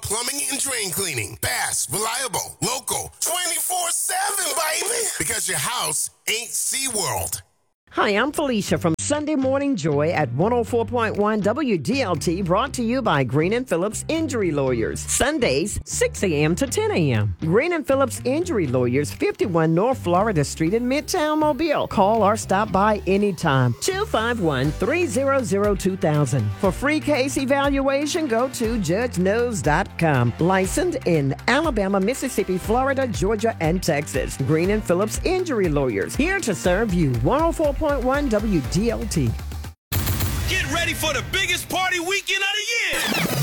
plumbing and drain cleaning. Fast, reliable, local, 24/7, baby. Because your house ain't SeaWorld. Hi, I'm Felicia from Sunday Morning Joy at 104.1 WDLT, brought to you by Green and Phillips Injury Lawyers. Sundays, 6 a.m. to 10 a.m. Green and Phillips Injury Lawyers, 51 North Florida Street in Midtown Mobile. Call or stop by anytime. 251-300-2000. For free case evaluation, go to judgeknows.com. Licensed in Alabama, Mississippi, Florida, Georgia, and Texas. Green and Phillips Injury Lawyers, here to serve you. 104.1 WDLT. Get ready for the biggest party weekend of the year.